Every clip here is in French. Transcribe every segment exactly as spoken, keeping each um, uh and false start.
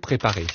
préparé.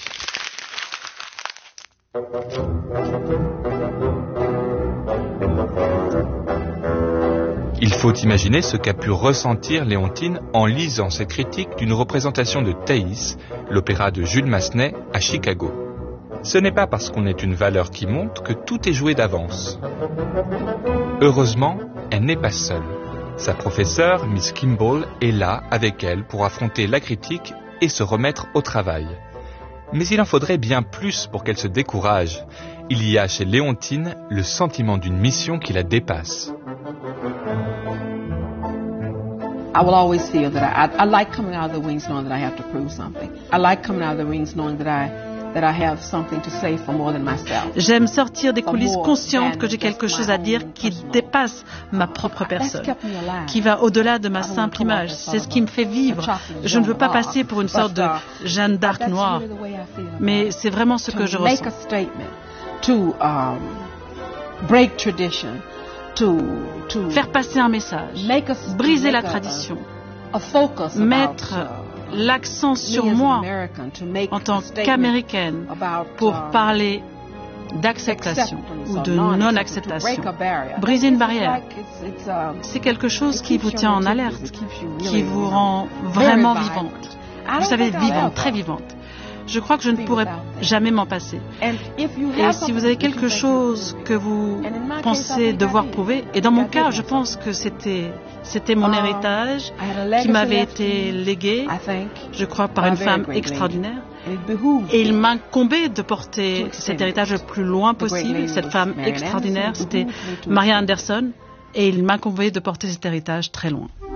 Il faut imaginer ce qu'a pu ressentir Léontine en lisant ses critiques d'une représentation de Thaïs, l'opéra de Jules Massenet à Chicago. Ce n'est pas parce qu'on est une valeur qui monte que tout est joué d'avance. Heureusement, elle n'est pas seule. Sa professeure, Miss Kimball, est là avec elle pour affronter la critique et se remettre au travail. Mais il en faudrait bien plus pour qu'elle se décourage. Il y a chez Léontine le sentiment d'une mission qui la dépasse. I will always feel that I, I, I like coming out of the wings knowing that I have to prove something. I like coming out of the wings knowing that I, that I have something to say for more than myself. J'aime sortir des coulisses consciente que j'ai quelque chose à dire qui dépasse ma propre personne, qui va au-delà de ma simple image. C'est ce qui me fait vivre. Je ne veux pas passer pour une sorte de Jeanne d'Arc noire, mais c'est vraiment ce que je ressens. To um, break tradition. To, to faire passer un message, briser la tradition, mettre l'accent sur moi en tant qu'Américaine pour parler d'acceptation ou de non-acceptation. Briser une barrière, c'est quelque chose qui vous tient en alerte, qui vous rend vraiment vivante. Vous savez, vivante, très vivante. Je crois que je ne pourrais jamais m'en passer. Et si vous avez quelque chose que vous pensez devoir prouver, et dans mon cas, je pense que c'était, c'était mon héritage qui m'avait été légué, je crois, par une femme extraordinaire. Et il m'incombait de porter cet héritage le plus loin possible. Cette femme extraordinaire, c'était Maria Anderson, et il m'incombait de porter cet héritage très loin.